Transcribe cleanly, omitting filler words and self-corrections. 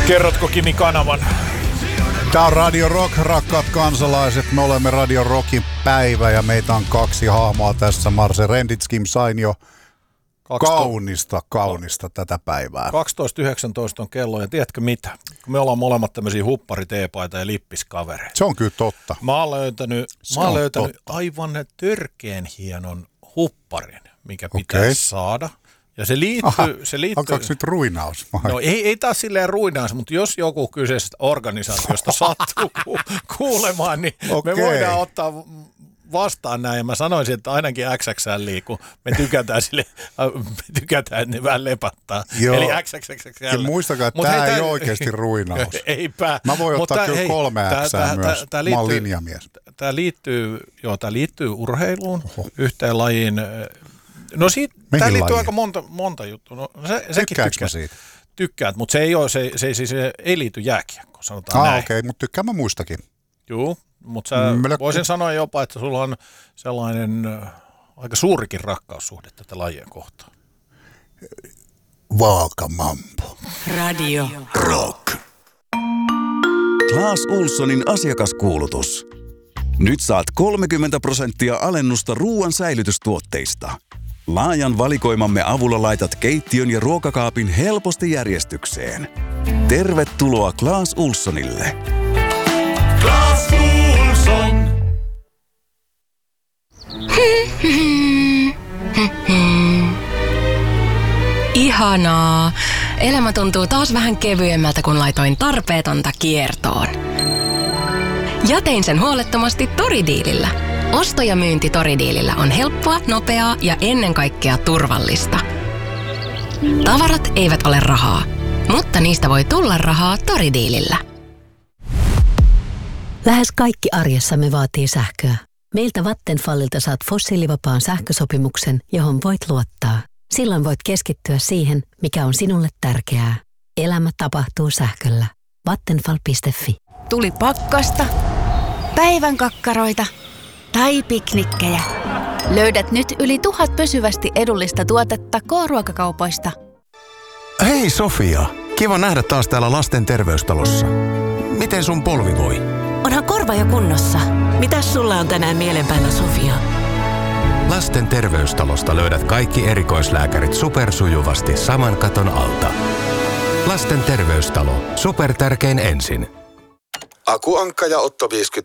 Kerrotko Kimi kanavan? Tää on Radio Rock, rakkaat kansalaiset. Me olemme Radio Rockin päivä ja meitä on 2 hahmoa tässä. Marse Renditskim sain jo kaunista tätä päivää. 12.19 on kello ja tiedätkö mitä? Me ollaan molemmat tämmöisiä huppari-teepaita ja lippiskavereita. Se on kyllä totta. Mä oon löytänyt aivan törkeän hienon hupparin, mikä pitäisi saada. Ja se liittyy... Alkaako nyt ruinaus? No ei taas silleen ruinaus, mutta jos joku kyseisestä organisaatiosta sattuu kuulemaan, niin me voidaan ottaa vastaan näin. Ja mä sanoisin, että ainakin XXL, kun me tykätään, että ne vähän lepattaa. Joo. Eli XXXL. Ja muistakaa, että tämä ei oikeasti ruinaus. Eipä. Mä voin ottaa kyllä 3 X:ää myös. Mä oon linjamies. Tämä liittyy urheiluun, yhteen lajiin. No tämä liittyy aika monta juttua. No, tykkääkö siitä? Tykkäät, mutta se ei liity jääkiekkoon, sanotaan näin. Okei, mutta tykkään mä muistakin. Joo, mutta voisin sanoa jopa, että sulla on sellainen aika suurikin rakkaussuhde tätä lajien kohtaan. Vaakamampo. Radio Rock. Claes Ohlsonin asiakaskuulutus. Nyt saat 30% alennusta ruoan säilytystuotteista. Laajan valikoimamme avulla laitat keittiön ja ruokakaapin helposti järjestykseen. Tervetuloa Claes Ohlsonille. Claes Ohlson. Ihanaa. Elämä tuntuu taas vähän kevyemmältä, kun laitoin tarpeetonta kiertoon. Ja tein sen huolettomasti Toridiilillä. Osto- ja myynti Toridiilillä on helppoa, nopeaa ja ennen kaikkea turvallista. Tavarat eivät ole rahaa, mutta niistä voi tulla rahaa Toridiilillä. Lähes kaikki arjessamme vaatii sähköä. Meiltä Vattenfallilta saat fossiilivapaan sähkösopimuksen, johon voit luottaa. Silloin voit keskittyä siihen, mikä on sinulle tärkeää. Elämä tapahtuu sähköllä. Vattenfall.fi. Tuli pakkasta, päivän kakkaroita tai piknikkejä. Löydät nyt yli 1000 pysyvästi edullista tuotetta K-ruokakaupoista. Hei Sofia, kiva nähdä taas täällä lasten terveystalossa. Miten sun polvi voi? Onhan korva jo kunnossa. Mitäs sulla on tänään mielen päällä, Sofia? Lasten terveystalosta löydät kaikki erikoislääkärit supersujuvasti saman katon alta. Lasten terveystalo. Supertärkein ensin. Aku Ankka ja Otto 50